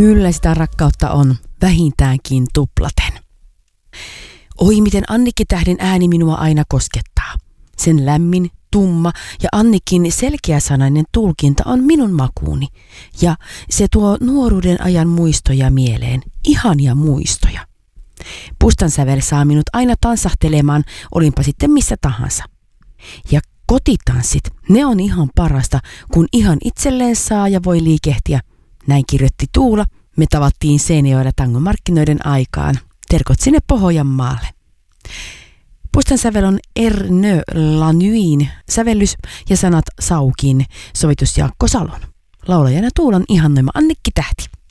Kyllä sitä rakkautta on, vähintäänkin tuplaten. Oi, miten Annikki Tähden ääni minua aina koskettaa. Sen lämmin, tumma ja Annikin selkeäsanainen tulkinta on minun makuuni. Ja se tuo nuoruuden ajan muistoja mieleen, ihania muistoja. Pustan sävel saa minut aina tansahtelemaan, olinpa sitten missä tahansa. Ja kotitanssit, ne on ihan parasta, kun ihan itselleen saa ja voi liikehtiä. Näin kirjoitti Tuula. Me tavattiin Seinäjoella tangomarkkinoiden aikaan. Terkot sinne Pohjanmaalle. Pustan sävel on Ernö Lanuin sävellys ja sanat Saukin, sovitus Jaakko Salon. Laulajana Tuulan ihannoima Annikki Tähti.